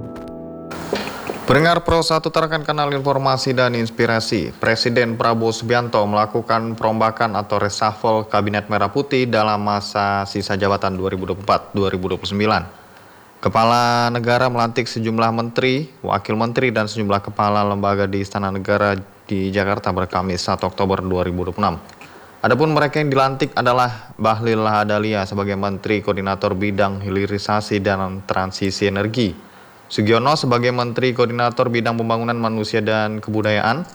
Pendengar Pro 1 terkan kanal informasi dan inspirasi. Presiden Prabowo Subianto melakukan perombakan atau reshuffle Kabinet Merah Putih dalam masa sisa jabatan 2024-2029. Kepala negara melantik sejumlah menteri, wakil menteri, dan sejumlah kepala lembaga di Istana Negara di Jakarta pada Kamis 1 Oktober 2026. Adapun mereka yang dilantik adalah Bahlil Lahadalia sebagai Menteri Koordinator Bidang Hilirisasi dan Transisi Energi, Sugiono sebagai Menteri Koordinator Bidang Pembangunan Manusia dan Kebudayaan,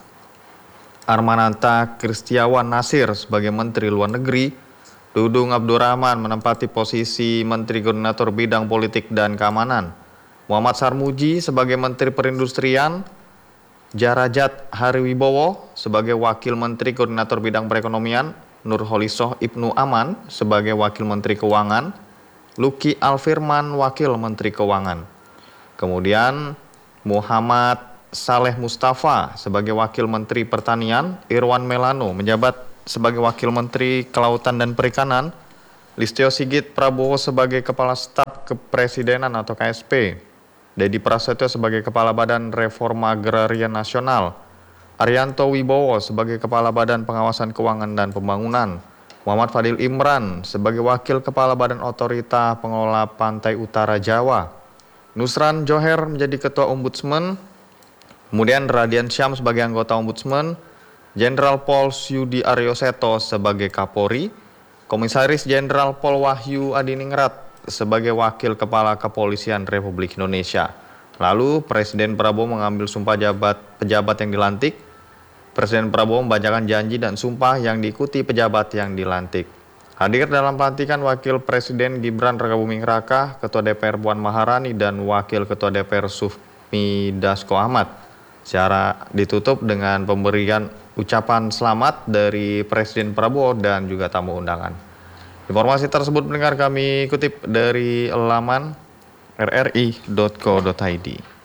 Armanata Kristiawan Nasir sebagai Menteri Luar Negeri, Dudung Abdurrahman menempati posisi Menteri Koordinator Bidang Politik dan Keamanan, Muhammad Sarmuji sebagai Menteri Perindustrian, Jarajat Hariwibowo sebagai Wakil Menteri Koordinator Bidang Perekonomian, Nurholisoh Ibnu Aman sebagai Wakil Menteri Keuangan, Luki Alfirman Wakil Menteri Keuangan. Kemudian Muhammad Saleh Mustafa sebagai Wakil Menteri Pertanian, Irwan Melano menjabat sebagai Wakil Menteri Kelautan dan Perikanan, Listio Sigit Prabowo sebagai Kepala Staf Kepresidenan atau KSP, Dedi Prasetyo sebagai Kepala Badan Reforma Agraria Nasional, Arianto Wibowo sebagai Kepala Badan Pengawasan Keuangan dan Pembangunan, Muhammad Fadil Imran sebagai Wakil Kepala Badan Otorita Pengelola Pantai Utara Jawa, Nusran Joher menjadi Ketua Ombudsman, kemudian Radian Syam sebagai anggota Ombudsman, Jenderal Pol Yudi Aryoseto sebagai Kapolri, Komisaris Jenderal Pol Wahyu Adiningrat sebagai Wakil Kepala Kepolisian Republik Indonesia. Lalu Presiden Prabowo mengambil sumpah pejabat yang dilantik. Presiden Prabowo membacakan janji dan sumpah yang diikuti pejabat yang dilantik. Hadir dalam pelantikan Wakil Presiden Gibran Rakabuming Raka, Ketua DPR Puan Maharani, dan Wakil Ketua DPR Sufmi Dasko Ahmad. Secara ditutup dengan pemberian ucapan selamat dari Presiden Prabowo dan juga tamu undangan. Informasi tersebut mendengar kami kutip dari laman rri.co.id.